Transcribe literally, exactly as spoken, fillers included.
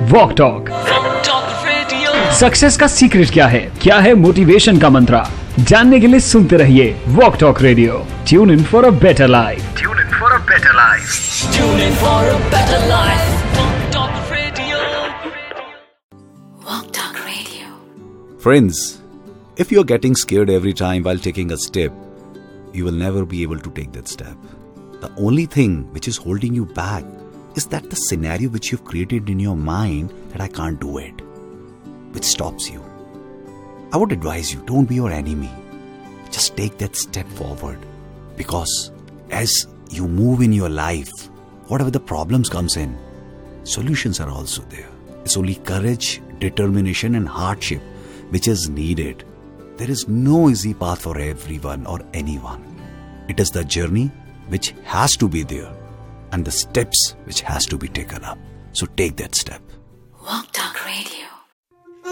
Walk talk. Success का secret क्या है, क्या है मोटिवेशन का मंत्रा, जानने के लिए सुनते रहिए walk talk radio. Tune in for a better life. Tune in for a better life. Tune in for a better life. Walk talk radio. Walk talk radio. Friends, if you're getting scared every time while taking a step, you will never be able to take that step. The only thing which is holding you back is that the scenario which you've created in your mind that I can't do it, which stops you. I would advise you, don't be your enemy. Just take that step forward, because as you move in your life, whatever the problems comes in, solutions are also there. It's only courage, determination and hardship which is needed. There is no easy path for everyone or anyone. It is the journey which has to be there and the steps which has to be taken up. So take that step. Walk Talk